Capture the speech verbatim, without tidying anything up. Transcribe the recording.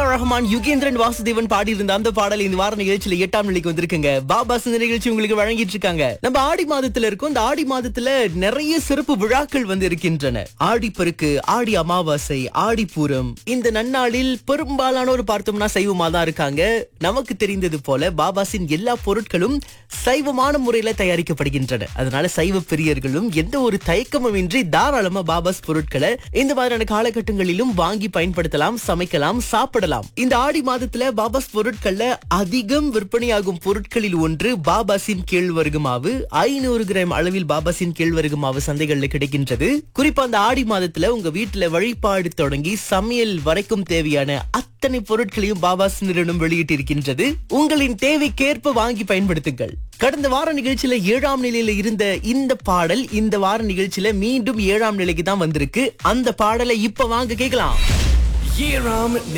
ரஹ்மான், யுகேந்திரன் வாசுதேவன் பாடியிருந்த அந்த பாடல் இந்த வார நிகழ்ச்சியில எட்டாம் நிலைக்கு வந்திருக்குங்க. பாபாஸ் இந்த நிகழ்ச்சி உங்களுக்கு வழங்கிட்டு இருக்காங்க. நம்ம ஆடி மாதத்துல இருக்கோம். இந்த ஆடி மாதத்துல நிறைய சிறப்பு விழாக்கள் வந்து இருக்கின்றன. ஆடிப்பெருக்கு, ஆடி அமாவாசை, ஆடிப்பூரம். இந்த நன்னாளில் பெரும்பாலானோர் பார்த்தோம்னா சைவமா தான் இருக்காங்க. நமக்கு தெரிந்தது போல பாபாஸின் எல்லா பொருட்களும் சைவமான முறையில தயாரிக்கப்படுகின்றன. அதனால சைவ பிரியர்களும் எந்த ஒரு தயக்கமும் இன்றி தாராளமா பாபாஸ் பொருட்களை இந்த மாதிரியான காலகட்டங்களிலும் வாங்கி பயன்படுத்தலாம், சமைக்கலாம், சாப்பிடலாம். இந்த ஆடி மாதத்துல பாபாஸ் பொருட்கள்ல அதிகம் விற்பனையாகும் பொருட்களில் ஒன்று பாபாஸின் கேழ்வரகு மாவு. ஐநூறு கிராம் அளவில் பாபாஸின் கேழ்வரகு மாவு சந்தைகள்ல கிடைக்கின்றது. குறிப்பா அந்த ஆடி மாதத்துல உங்க வீட்டுல வழிபாடு தொடங்கி சமையல் வரைக்கும் தேவையான அத்தனை பொருட்களையும் பாபாஸ் நிறுவனம் வெளியிட்டிருக்கின்றது. உங்களின் தேவைக்கேற்ப வாங்கி பயன்படுத்துங்கள். கடந்த வார நிகழ்ச்சியில ஏழாம் நிலையில இருந்த இந்த பாடல் இந்த வார நிகழ்ச்சியில மீண்டும் ஏழாம் நிலைக்கு தான் வந்திருக்கு. அந்த பாடலை இப்ப வாங்க கேட்கலாம். ஏழாம்